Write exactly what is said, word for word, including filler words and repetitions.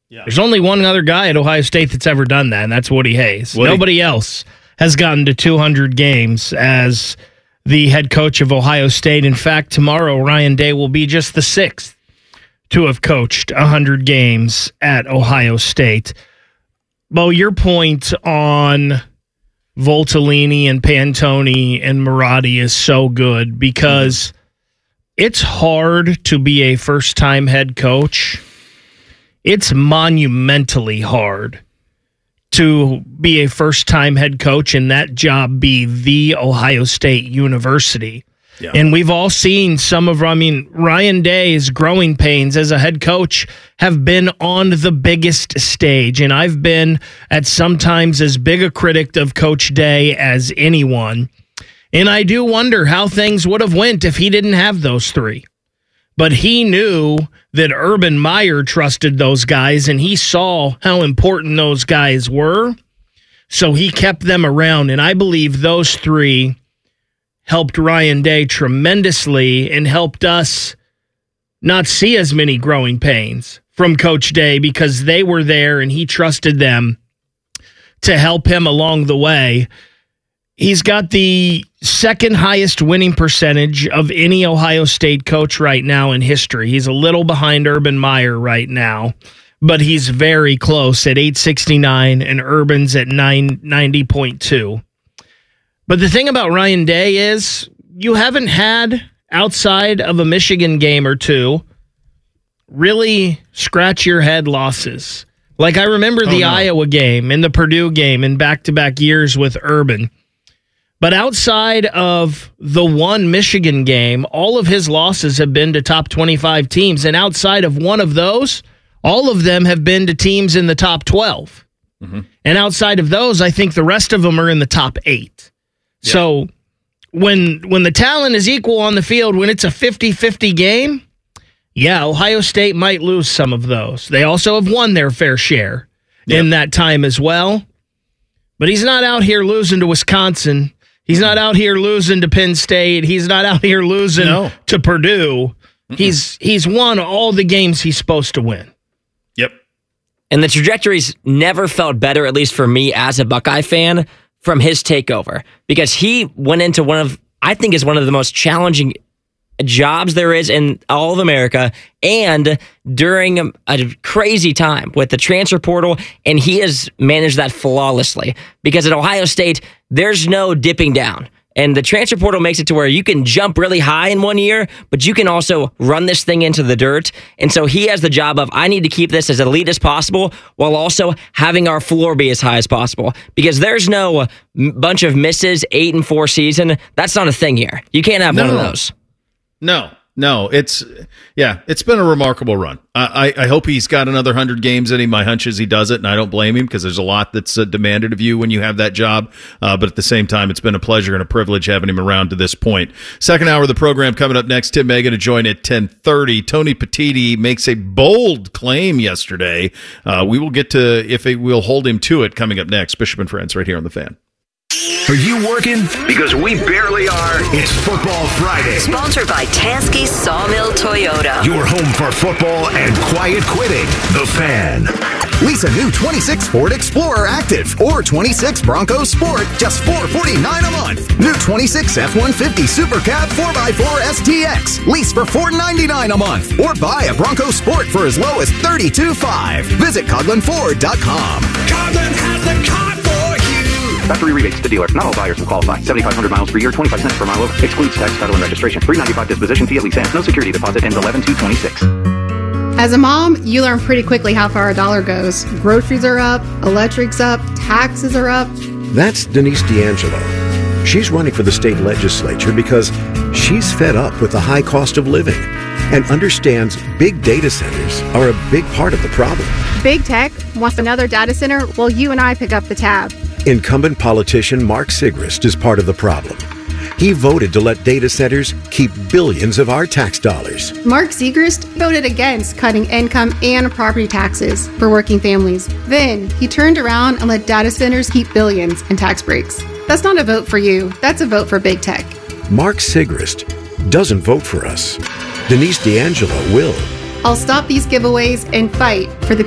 Yeah. There's only one other guy at Ohio State that's ever done that, and that's Woody Hayes. Woody. Nobody else has gotten to two hundred games as the head coach of Ohio State. In fact, tomorrow, Ryan Day will be just the sixth to have coached one hundred games at Ohio State. Bo, your point on Voltolini and Pantoni and Marotti is so good because it's hard to be a first-time head coach. It's monumentally hard to be a first-time head coach and that job be the Ohio State University. Yeah. And we've all seen some of, I mean, Ryan Day's growing pains as a head coach have been on the biggest stage. And I've been at sometimes as big a critic of Coach Day as anyone. And I do wonder how things would have went if he didn't have those three. But he knew that Urban Meyer trusted those guys, and he saw how important those guys were. So he kept them around. And I believe those three helped Ryan Day tremendously and helped us not see as many growing pains from Coach Day because they were there and he trusted them to help him along the way. He's got the second highest winning percentage of any Ohio State coach right now in history. He's a little behind Urban Meyer right now, but he's very close at eight sixty-nine and Urban's at nine ninety point two. But the thing about Ryan Day is you haven't had, outside of a Michigan game or two, really scratch your head losses. Like I remember the oh, no. Iowa game and the Purdue game in back-to-back years with Urban. But outside of the one Michigan game, all of his losses have been to top twenty-five teams. And outside of one of those, all of them have been to teams in the top twelve. Mm-hmm. And outside of those, I think the rest of them are in the top eight. Yeah. So when when the talent is equal on the field, when it's a fifty-fifty game, yeah, Ohio State might lose some of those. They also have won their fair share yep. in that time as well. But he's not out here losing to Wisconsin. He's not out here losing to Penn State. He's not out here losing no. to Purdue. Mm-mm. He's he's won all the games he's supposed to win. Yep. And the trajectory's never felt better, at least for me as a Buckeye fan, from his takeover, because he went into one of, I think is one of the most challenging jobs there is in all of America, and during a crazy time with the transfer portal, and he has managed that flawlessly, because at Ohio State, there's no dipping down. And the transfer portal makes it to where you can jump really high in one year, but you can also run this thing into the dirt. And so he has the job of, I need to keep this as elite as possible while also having our floor be as high as possible. Because there's no bunch of misses, eight and four season. That's not a thing here. You can't have no, one of those. No. No, it's, yeah, it's been a remarkable run. I, I, I hope he's got another one hundred games in him. My hunch is he does it, and I don't blame him because there's a lot that's uh, demanded of you when you have that job. Uh, but at the same time, it's been a pleasure and a privilege having him around to this point. Second hour of the program coming up next. Tim Megan to join at ten thirty. Tony Petitti makes a bold claim yesterday. Uh, we will get to if it, we'll hold him to it coming up next. Bishop and Friends right here on The Fan. Are you working? Because we barely are. It's Football Friday. Sponsored by Tansky Sawmill Toyota. Your home for football and quiet quitting. The Fan. Lease a new twenty-six Ford Explorer Active or twenty-six Bronco Sport, just four hundred forty-nine dollars a month. New twenty-six F one fifty Super Cab four by four S T X. Lease for four hundred ninety-nine dollars a month. Or buy a Bronco Sport for as low as thirty-two thousand five hundred dollars. Visit Coughlin Ford dot com. Coughlin has the car for you. Factory rebates to dealer. Not all buyers will qualify. seventy-five hundred miles per year, twenty-five cents per mile over. Excludes tax, title, and registration. three ninety-five disposition fee at lease ends. No security deposit ends eleven two twenty-six. As a mom, you learn pretty quickly how far a dollar goes. Groceries are up, electric's up, taxes are up. That's Denise D'Angelo. She's running for the state legislature because she's fed up with the high cost of living and understands big data centers are a big part of the problem. Big tech wants another data center while you and I pick up the tab. Incumbent politician Mark Sigrist is part of the problem. He voted to let data centers keep billions of our tax dollars. Mark Sigrist voted against cutting income and property taxes for working families. Then he turned around and let data centers keep billions in tax breaks. That's not a vote for you. That's a vote for big tech. Mark Sigrist doesn't vote for us. Denise D'Angelo will. I'll stop these giveaways and fight for the